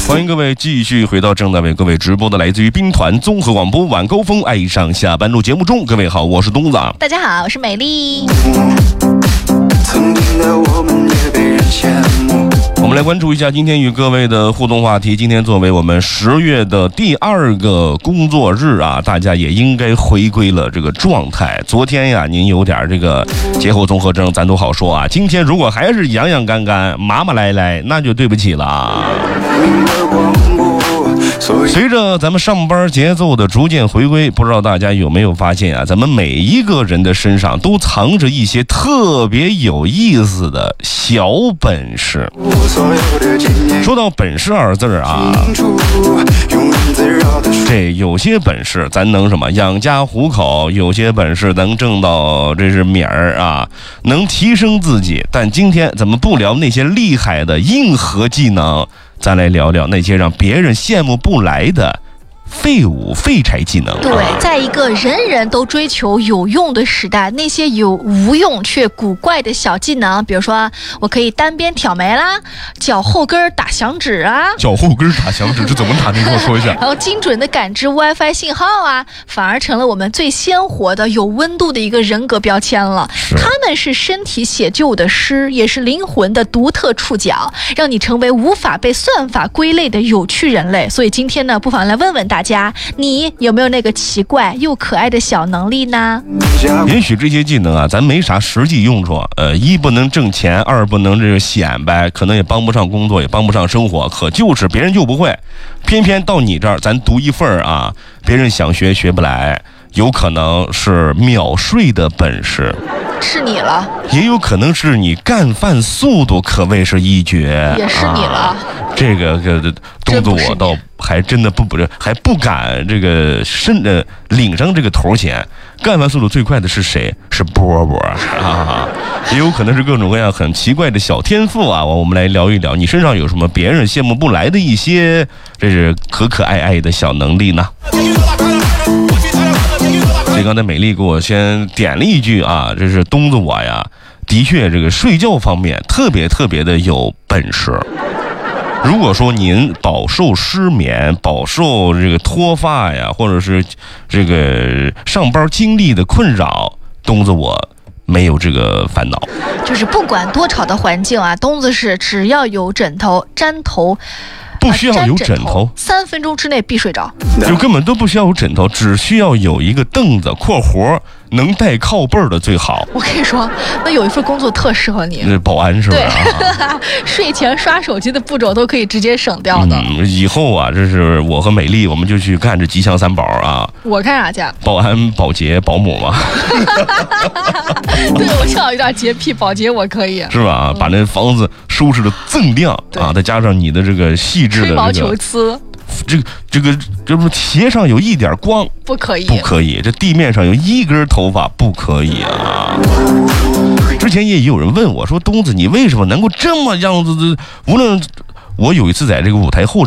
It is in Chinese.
欢迎各位继续回到正在为各位直播的来自于兵团综合广播晚高峰爱上下班路节目中。各位好，我是东子。 大家好，我是美丽。 曾经的我们也被人羡慕。 我们来关注一下今天与各位的互动话题。今天作为我们10月的第2个工作日啊，大家也应该回归了这个状态。昨天呀，您有点这个节后综合征，咱都好说啊。今天如果还是痒痒干干、麻麻赖赖，那就对不起了。随着咱们上班节奏的逐渐回归，不知道大家有没有发现啊，咱们每一个人的身上都藏着一些特别有意思的小本事。说到本事2字啊，这有些本事咱能什么养家糊口，有些本事能挣到这是名儿啊，能提升自己。但今天咱们不聊那些厉害的硬核技能，咱来聊聊那些让别人羡慕不来的废物废柴技能。 对，在一个人人都追求有用的时代，那些有无用却古怪的小技能，比如说我可以单边挑眉啦，脚后跟打响指啊， 脚后跟打响指，这怎么打？您跟我说一下。 然后精准的感知 WiFi 信号啊，反而成了我们最鲜活的、有温度的一个人格标签了。他们是身体写就的诗，也是灵魂的独特触角，让你成为无法被算法归类的有趣人类。所以今天呢，不妨来问问大家，你有没有那个奇怪又可爱的小能力呢？ 也许这些技能啊，咱没啥实际用处，一不能挣钱，二不能这个显摆，可能也帮不上工作，也帮不上生活，可就是别人就不会，偏偏到你这儿咱独一份啊，别人想学学不来，有可能是秒睡的本事。 是你了， 也有可能是你干饭速度可谓是一绝， 也是你了。 这个东子我倒还真的还不敢这个领上这个头衔。干饭速度最快的是谁？是波波啊！也有可能是各种各样很奇怪的小天赋啊。我们来聊一聊，你身上有什么别人羡慕不来的一些这是可爱的小能力呢？所以刚才美丽给我先点了一句啊，这是东子我呀，的确这个睡觉方面特别的有本事。如果说您饱受失眠、饱受这个脱发呀，或者是这个上班经历的困扰，东子我没有这个烦恼。 就是不管多吵的环境啊，东子是只要有枕头沾头。 不需要有枕头 ，3分钟之内必睡着， 就根本都不需要有枕头，只需要有一个凳子（括弧能带靠背的最好）。 我跟你说，那有一份工作特适合你， 保安是不是啊？睡前刷手机的步骤都可以直接省掉的。 以后啊，这是我和美丽，我们就去干这吉祥3宝啊。 我干啥去？ 保安、保洁、保姆嘛。 对，我正好有点洁癖，保洁我可以， 是吧？把那房子收拾的锃亮啊，再加上你的这个细致的吹毛求疵， 这不鞋上有一点光不可以， 这地面上有1根头发不可以啊。之前也有人问我说，东子你为什么能够这么样子的？无论我有一次在这个舞台后